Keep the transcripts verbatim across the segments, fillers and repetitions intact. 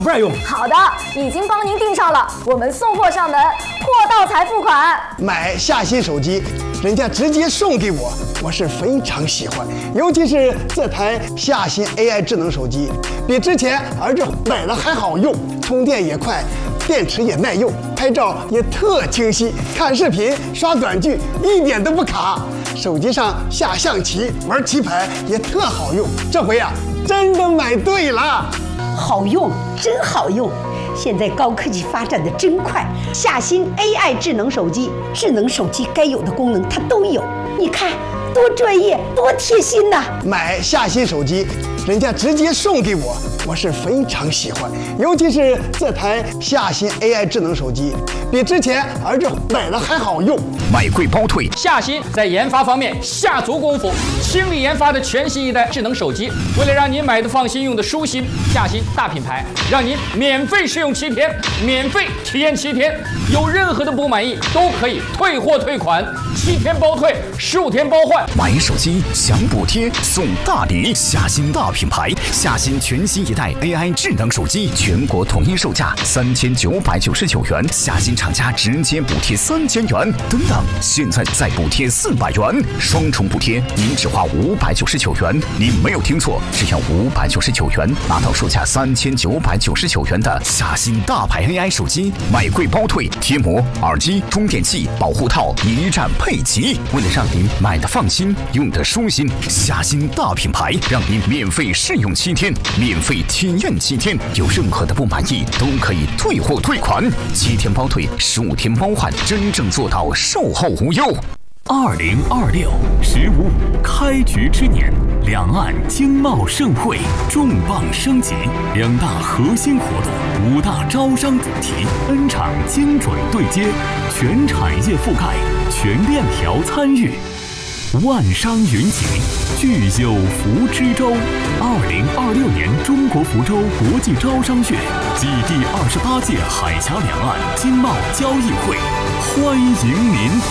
不让用。 好的，已经帮您订上了，我们送货上门，货到才付款。 买夏新手机，人家直接送给我，我是非常喜欢。尤其是这台夏新 A I 智能手机，比之前儿子买了还好用，充电也快，电池也耐用，拍照也特清晰，看视频、刷短剧一点都不卡。手机上下象棋、玩棋牌也特好用。这回啊，真的买对了。 好用，真好用！现在高科技发展的真快，夏新 A I 智能手机，智能手机该有的功能它都有。你看，多专业，多贴心呐！ 买夏新手机，人家直接送给我，我是非常喜欢。尤其是这台夏新 A I 智能手机，比之前儿子买了还好用。 买贵包退， 夏新在研发方面下足功夫，倾力研发的全新一代智能手机。为了让您买的放心，用的舒心，夏新大品牌让您免费试用七天，免费体验七天，有任何的不满意都可以退货退款，七天包退，十五天包换。 买手机享补贴送大礼，夏新大品牌，夏新全新一代 A I 智能手机，全国统一售价三千九百九十九元，夏新厂家直接补贴三千元，等等，现在再补贴四百元，双重补贴，您只花五百九十九元。您没有听错，只要五百九十九元，拿到售价三千九百九十九元的夏新大牌 A I 手机，买贵包退，贴膜、耳机、充电器、保护套一站配齐。为了让您买的放心，用的舒心，夏新大品牌让您免费试用七天，免费体验七天，有任何的不满意都可以退货退款，七天包退，十五天包换，真正做到售后无忧。 二零二六十五五开局之年，两岸经贸盛会重磅升级，两大核心活动，五大招商主题 ，N 场精准对接，全产业覆盖，全链条参与。万商云集，聚有福之州。二零二六年中国福州国际招商月暨第二十八届海峡两岸经贸交易会，欢迎您！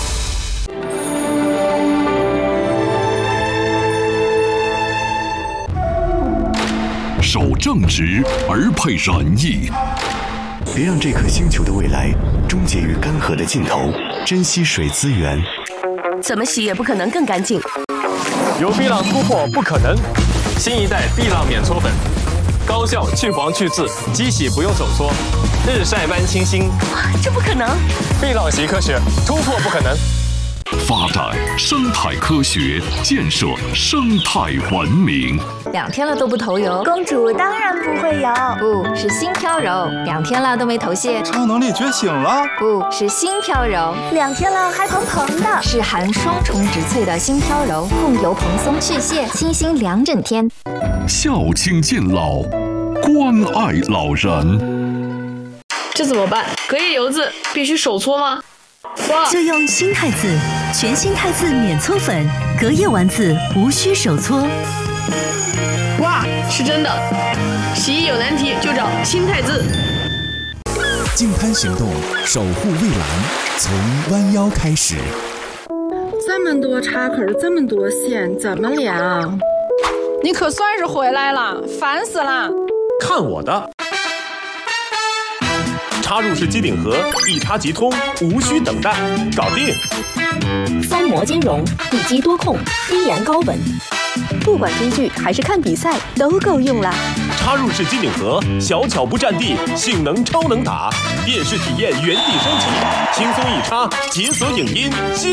守正直而配仁义， 别让这颗星球的未来终结于干涸的尽头，珍惜水资源。 怎么洗也不可能更干净。 有碧浪突破不可能，新一代碧浪免搓粉，高效去黄去渍，机洗不用手搓，日晒般清新。 这不可能！ 碧浪习科学，突破不可能。 发展生态科学，建设生态文明。 两天了都不头油， 公主当然不会油， 不是心飘柔。两天了都没头屑， 超能力觉醒了， 不是心飘柔。 两天了还蓬蓬的， 是含双重植萃的心飘柔，控油蓬松去屑，清新两整天。 孝亲敬老，关爱老人。 这怎么办？隔夜油渍必须手搓吗？ 就用新汰渍，全新汰渍免搓粉，隔夜完渍无需手搓。 哇，是真的！洗衣有难题就找新汰渍。 净滩行动，守护蔚蓝，从弯腰开始。 这么多插口，这么多线，怎么量？你可算是回来了，烦死了！ 看我的！插入式机顶盒，一插即通，无需等待，搞定。 三模兼容，地基多控，低盐高稳，不管追剧还是看比赛都够用啦。 插入式机顶盒，小巧不占地，性能超能打，电视体验原地升级，轻松一插，解锁影音。